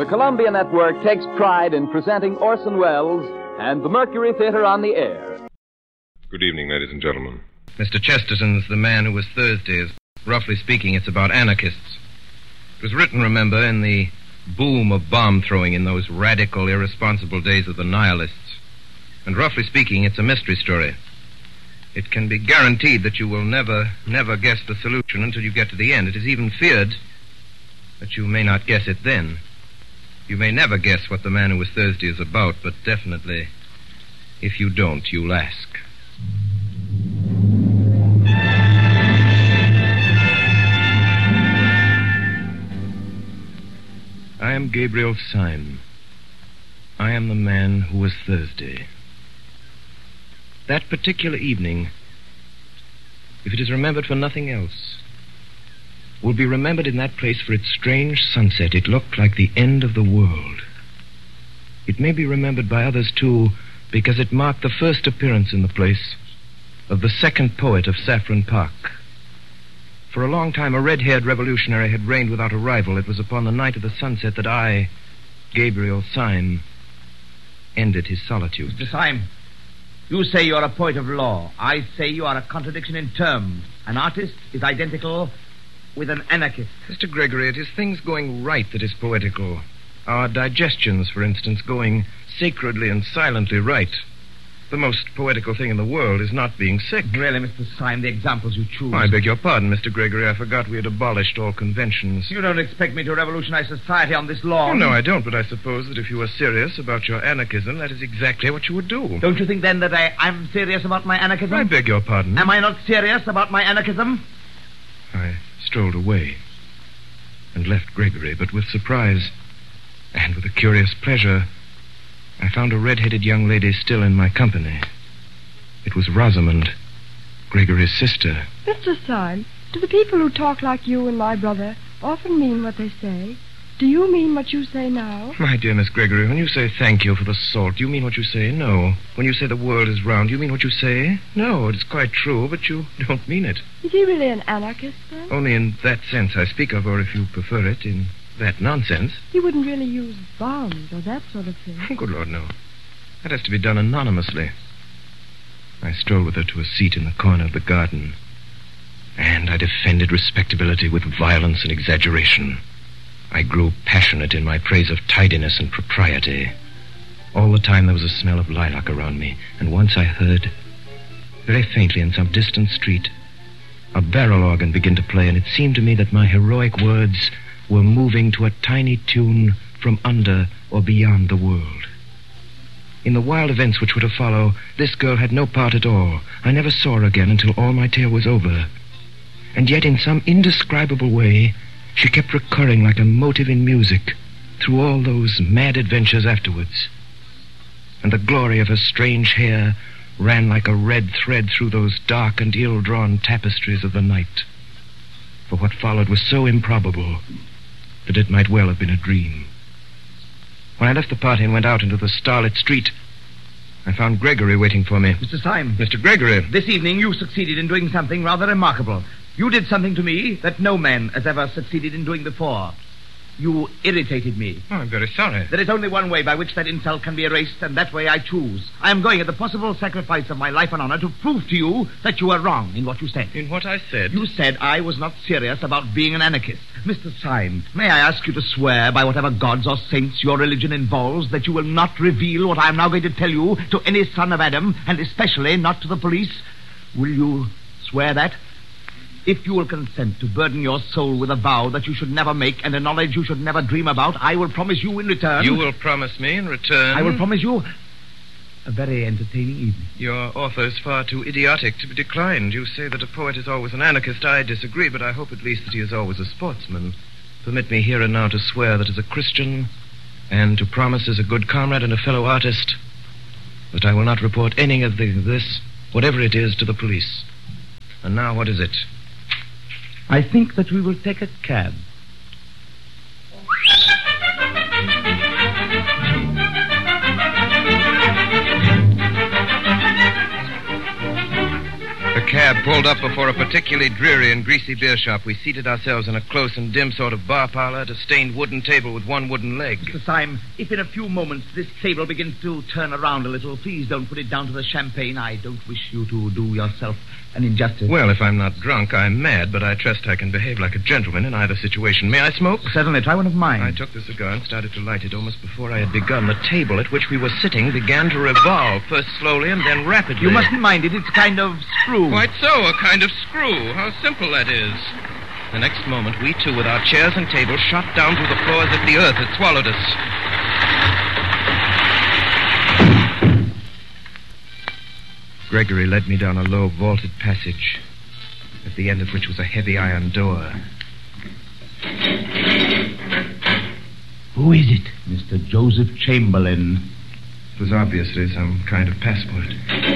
the Columbia Network takes pride in presenting Orson Welles and the Mercury Theater on the air. Good evening, ladies and gentlemen. Mr. Chesterton's The Man Who Was Thursday. Roughly speaking, it's about anarchists. It was written, remember, in the boom of bomb-throwing in those radical, irresponsible days of the nihilists. And roughly speaking, it's a mystery story. It can be guaranteed that you will never guess the solution until you get to the end. It is even feared that you may not guess it then. You may never guess what The Man Who Was Thursday is about, but definitely, if you don't, you'll ask. I am Gabriel Syme. I am the man who was Thursday. That particular evening, if it is remembered for nothing else, will be remembered in that place for its strange sunset. It looked like the end of the world. It may be remembered by others, too, because it marked the first appearance in the place of the second poet of Saffron Park. For a long time, a red-haired revolutionary had reigned without a rival. It was upon the night of the sunset that I, Gabriel Syme, ended his solitude. Mr. Syme, you say you are a poet of law. I say you are a contradiction in terms. An artist is identical with an anarchist. Mr. Gregory, it is things going right that is poetical. Our digestions, for instance, going sacredly and silently right. The most poetical thing in the world is not being sick. Really, Mr. Syme, the examples you choose... I beg your pardon, Mr. Gregory. I forgot we had abolished all conventions. You don't expect me to revolutionize society on this lawn? Oh, no, I don't, but I suppose that if you were serious about your anarchism, that is exactly what you would do. Don't you think, then, that I'm serious about my anarchism? I beg your pardon. Am I not serious about my anarchism? I strolled away and left Gregory, but with surprise and with a curious pleasure, I found a red-headed young lady still in my company. It was Rosamond, Gregory's sister. Mr. Syme, do the people who talk like you and my brother often mean what they say? Do you mean what you say now? My dear Miss Gregory, when you say thank you for the salt, do you mean what you say? No. When you say the world is round, do you mean what you say? No, it's quite true, but you don't mean it. Is he really an anarchist, then? Only in that sense I speak of, or if you prefer it, in that nonsense. He wouldn't really use bombs or that sort of thing. Oh, good Lord, no. That has to be done anonymously. I strolled with her to a seat in the corner of the garden, and I defended respectability with violence and exaggeration. I grew passionate in my praise of tidiness and propriety. All the time there was a smell of lilac around me, and once I heard, very faintly in some distant street, a barrel organ begin to play, and it seemed to me that my heroic words were moving to a tiny tune from under or beyond the world. In the wild events which were to follow, this girl had no part at all. I never saw her again until all my tale was over. And yet, in some indescribable way, she kept recurring like a motive in music through all those mad adventures afterwards. And the glory of her strange hair ran like a red thread through those dark and ill-drawn tapestries of the night. For what followed was so improbable that it might well have been a dream. When I left the party and went out into the starlit street, I found Gregory waiting for me. Mr. Syme. Mr. Gregory. This evening you succeeded in doing something rather remarkable. You did something to me that no man has ever succeeded in doing before. You irritated me. Oh, I'm very sorry. There is only one way by which that insult can be erased, and that way I choose. I am going at the possible sacrifice of my life and honor to prove to you that you were wrong in what you said. In what I said? You said I was not serious about being an anarchist. Mr. Syme, may I ask you to swear by whatever gods or saints your religion involves that you will not reveal what I am now going to tell you to any son of Adam, and especially not to the police? Will you swear that? If you will consent to burden your soul with a vow that you should never make and a knowledge you should never dream about, I will promise you in return... You will promise me in return... I will promise you a very entertaining evening. Your offer is far too idiotic to be declined. You say that a poet is always an anarchist. I disagree, but I hope at least that he is always a sportsman. Permit me here and now to swear that as a Christian and to promise as a good comrade and a fellow artist that I will not report any of this, whatever it is, to the police. And now, what is it? I think that we will take a cab. A cab cab pulled up before a particularly dreary and greasy beer shop, we seated ourselves in a close and dim sort of bar parlor at a stained wooden table with one wooden leg. Mr. Syme, if in a few moments this table begins to turn around a little, please don't put it down to the champagne. I don't wish you to do yourself an injustice. Well, if I'm not drunk, I'm mad, but I trust I can behave like a gentleman in either situation. May I smoke? Certainly. Try one of mine. I took the cigar and started to light it. Almost before I had begun, the table at which we were sitting began to revolve, first slowly and then rapidly. You mustn't mind it. It's a kind of screw. Quite so, a kind of screw. How simple that is. The next moment, we two, with our chairs and tables, shot down through the floor as if the earth had swallowed us. Gregory led me down a low, vaulted passage, at the end of which was a heavy iron door. Who is it? Mr. Joseph Chamberlain. It was obviously some kind of passport.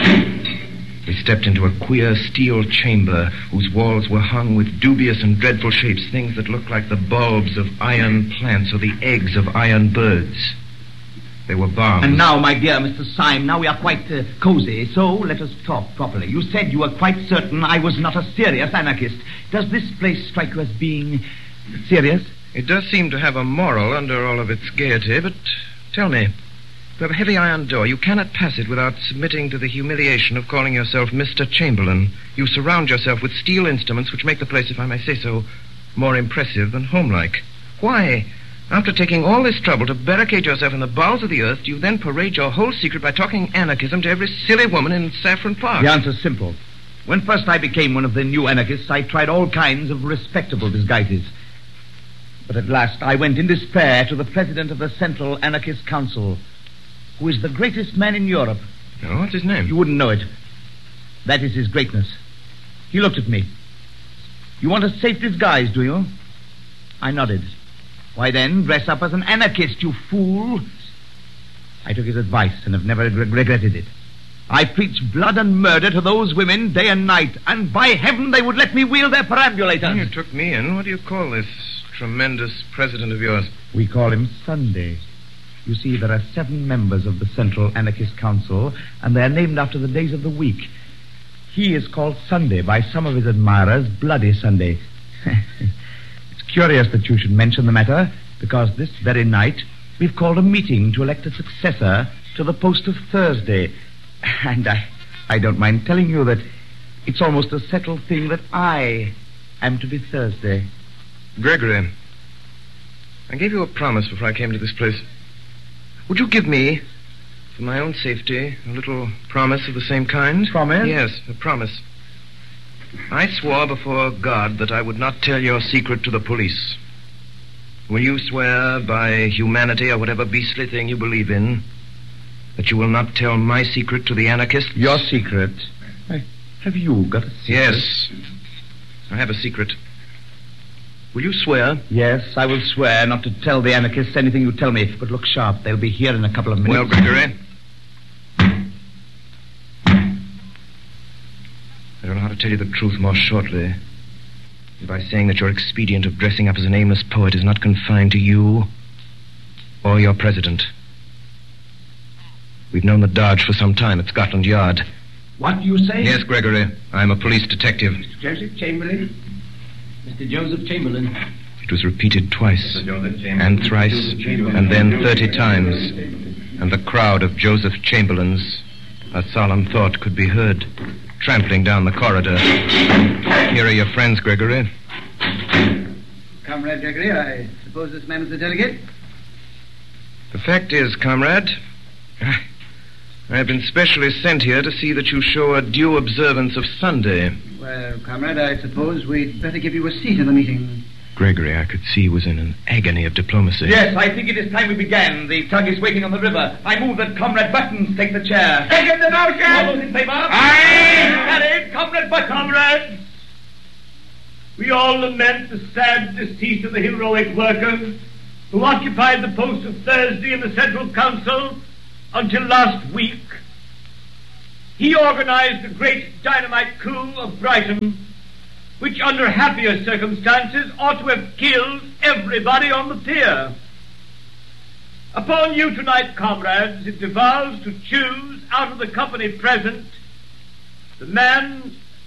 We stepped into a queer steel chamber whose walls were hung with dubious and dreadful shapes, things that looked like the bulbs of iron plants or the eggs of iron birds. They were bombs. And now, my dear Mr. Syme, now we are quite cozy, so let us talk properly. You said you were quite certain I was not a serious anarchist. Does this place strike you as being serious? It does seem to have a moral under all of its gaiety, but tell me, you have a heavy iron door. You cannot pass it without submitting to the humiliation of calling yourself Mr. Chamberlain. You surround yourself with steel instruments which make the place, if I may say so, more impressive than homelike. Why, after taking all this trouble to barricade yourself in the bowels of the earth, do you then parade your whole secret by talking anarchism to every silly woman in Saffron Park? The answer's simple. When first I became one of the new anarchists, I tried all kinds of respectable disguises. But at last I went in despair to the president of the Central Anarchist Council, who is the greatest man in Europe. Oh, what's his name? You wouldn't know it. That is his greatness. He looked at me. You want a safe disguise, do you? I nodded. Why then, dress up as an anarchist, you fool. I took his advice and have never regretted it. I preached blood and murder to those women day and night, and by heaven they would let me wheel their perambulators. You took me in. What do you call this tremendous president of yours? We call him Sunday. You see, there are 7 members of the Central Anarchist Council, and they are named after the days of the week. He is called Sunday, by some of his admirers, Bloody Sunday. It's curious that you should mention the matter, because this very night we've called a meeting to elect a successor to the post of Thursday. And I don't mind telling you that it's almost a settled thing that I am to be Thursday. Gregory, I gave you a promise before I came to this place. Would you give me, for my own safety, a little promise of the same kind? Promise? Yes, a promise. I swore before God that I would not tell your secret to the police. Will you swear by humanity or whatever beastly thing you believe in that you will not tell my secret to the anarchists? Your secret? Have you got a secret? Yes, I have a secret. Will you swear? Yes, I will swear not to tell the anarchists anything you tell me. But look sharp, they'll be here in a couple of minutes. Well, Gregory, I don't know how to tell you the truth more shortly than by saying that your expedient of dressing up as an aimless poet is not confined to you or your president. We've known the Dodge for some time at Scotland Yard. What do you say? Yes, Gregory. I'm a police detective. Mr. Joseph Chamberlain? Mr. Joseph Chamberlain. It was repeated twice, and thrice, and then 30 times. And the crowd of Joseph Chamberlains, a solemn thought could be heard, trampling down the corridor. Here are your friends, Gregory. Comrade Gregory, I suppose this man is the delegate? The fact is, comrade, I have been specially sent here to see that you show a due observance of Sunday. Well, comrade, I suppose we'd better give you a seat in the meeting. Gregory, I could see, was in an agony of diplomacy. Yes, I think it is time we began. The tug is waiting on the river. I move that Comrade Buttons take the chair. Second the motion! All those in favor? Aye! Carried. Comrade Buttons. Comrades, we all lament the sad decease of the heroic worker who occupied the post of Thursday in the Central Council until last week. He organized the great dynamite coup of Brighton, which under happier circumstances ought to have killed everybody on the pier. Upon you tonight, comrades, it devolves to choose out of the company present the man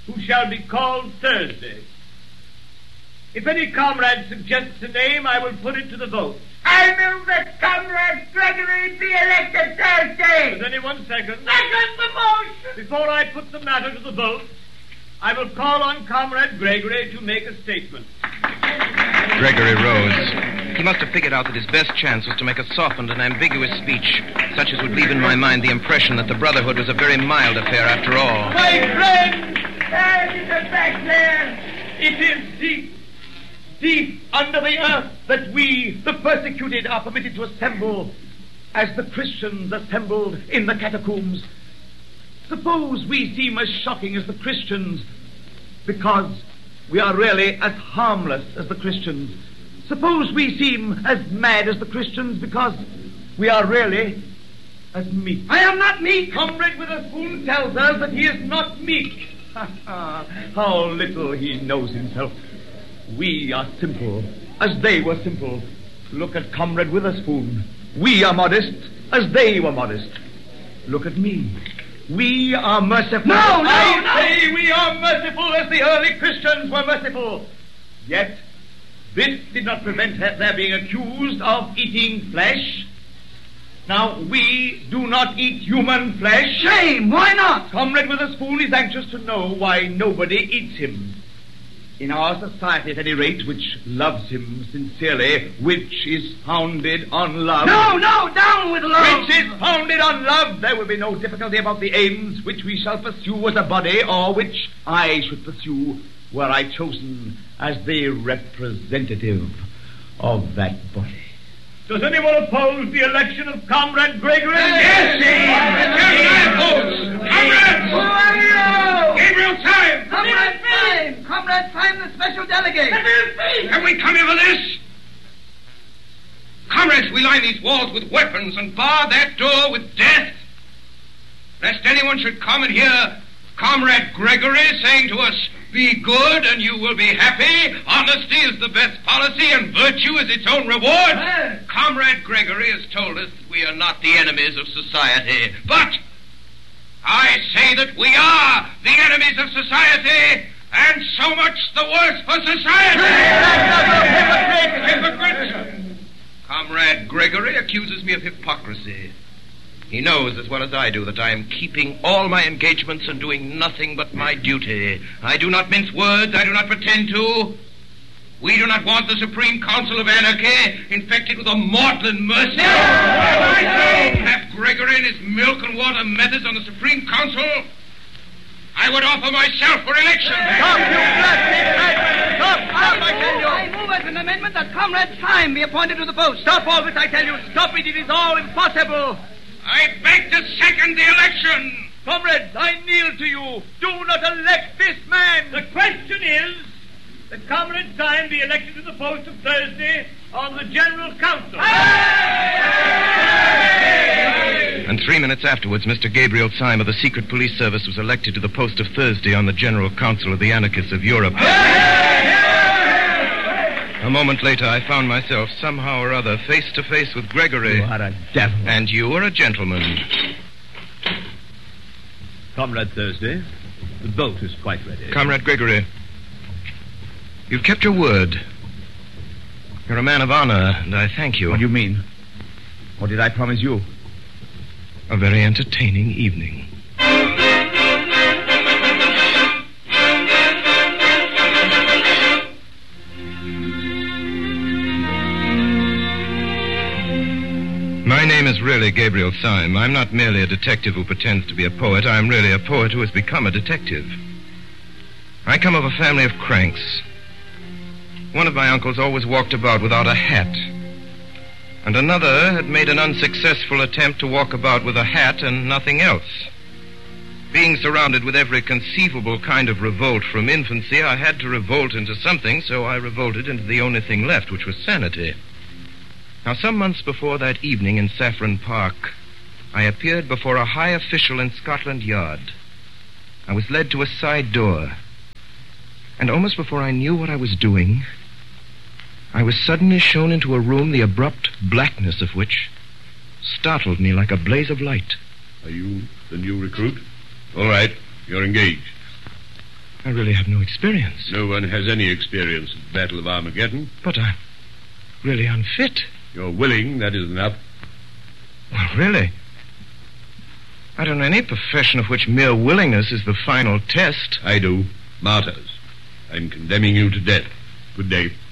who shall be called Thursday. If any comrade suggests a name, I will put it to the vote. I move that Comrade Gregory be elected Thursday. Does anyone second? Second the motion. Before I put the matter to the vote, I will call on Comrade Gregory to make a statement. Gregory rose. He must have figured out that his best chance was to make a softened and ambiguous speech, such as would leave in my mind the impression that the Brotherhood was a very mild affair after all. My friend! There it is back there. It is deep under the earth that we, the persecuted, are permitted to assemble as the Christians assembled in the catacombs. Suppose we seem as shocking as the Christians because we are really as harmless as the Christians. Suppose we seem as mad as the Christians because we are really as meek. I am not meek. Comrade Witherspoon tells us that he is not meek. How little he knows himself. We are simple, as they were simple. Look at Comrade Witherspoon. We are modest, as they were modest. Look at me. We are merciful. I say we are merciful as the early Christians were merciful. Yet, this did not prevent their being accused of eating flesh. Now, we do not eat human flesh. Shame! Why not? Comrade Witherspoon is anxious to know why nobody eats him. In our society, at any rate, which loves him sincerely, which is founded on love. No, down with love! Which is founded on love, there will be no difficulty about the aims which we shall pursue as a body, or which I should pursue were I chosen as the representative of that body. Does anyone oppose the election of Comrade Gregory? Yes, Comrades! Who are you? Gabriel Syme! Comrade Syme! Comrade Syme, the special delegate. Have we come here for this? Comrades, we line these walls with weapons and bar that door with death. Lest anyone should come and hear Comrade Gregory saying to us, be good and you will be happy. Honesty is the best policy and virtue is its own reward. Yes. Comrade Gregory has told us that we are not the enemies of society. But I say that we are the enemies of society, and so much the worse for society. Hypocrite! Comrade Gregory accuses me of hypocrisy. He knows as well as I do that I am keeping all my engagements and doing nothing but my duty. I do not mince words. I do not pretend to. We do not want the Supreme Council of Anarchy infected with a maudlin mercy. No! Have Gregory and his milk and water methods on the Supreme Council. I would offer myself for election. Stop, you blasted! Stop! I tell you! I move as an amendment that Comrade Syme be appointed to the post. Stop all this, I tell you! Stop it! It is all impossible! I beg to second the election. Comrades, I kneel to you. Do not elect this man. The question is that Comrade Syme be elected to the post of Thursday on the General Council. And 3 minutes afterwards, Mr. Gabriel Syme of the Secret Police Service was elected to the post of Thursday on the General Council of the Anarchists of Europe. A moment later, I found myself, somehow or other, face to face with Gregory. You are a devil. And you are a gentleman. Comrade Thursday, the boat is quite ready. Comrade Gregory, you've kept your word. You're a man of honor, and I thank you. What do you mean? What did I promise you? A very entertaining evening. My name is really Gabriel Syme. I'm not merely a detective who pretends to be a poet. I'm really a poet who has become a detective. I come of a family of cranks. One of my uncles always walked about without a hat. And another had made an unsuccessful attempt to walk about with a hat and nothing else. Being surrounded with every conceivable kind of revolt from infancy, I had to revolt into something, so I revolted into the only thing left, which was sanity. Now, some months before that evening in Saffron Park, I appeared before a high official in Scotland Yard. I was led to a side door, and almost before I knew what I was doing, I was suddenly shown into a room, the abrupt blackness of which startled me like a blaze of light. Are you the new recruit? All right, you're engaged. I really have no experience. No one has any experience of the Battle of Armageddon. But I'm really unfit. You're willing, that is enough. Well, really? I don't know any profession of which mere willingness is the final test. I do. Martyrs. I'm condemning you to death. Good day.